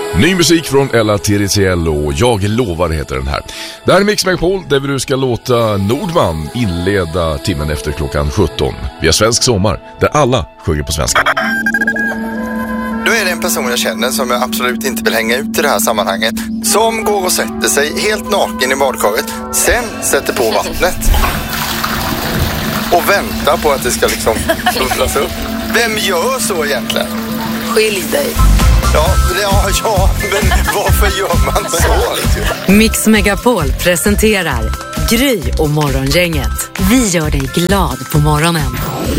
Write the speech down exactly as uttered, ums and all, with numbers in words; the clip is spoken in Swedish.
Ny musik från Ella Tiriziello och Jag lovar heter den här. Det här är Mix Megapol där vi nu ska låta Nordman inleda timmen efter klockan sjutton. Vi har svensk sommar där alla sjunger på svenska. Då är det en person jag känner som jag absolut inte vill hänga ut i det här sammanhanget. Som går och sätter sig helt naken i badkaret. Sen sätter på vattnet. Och väntar på att det ska liksom bubblas upp. Vem gör så egentligen? Skilj dig. Ja, ja, ja, men varför gör man så? Mix Megapol presenterar Gry och Morgongänget. Vi gör dig glad på morgonen.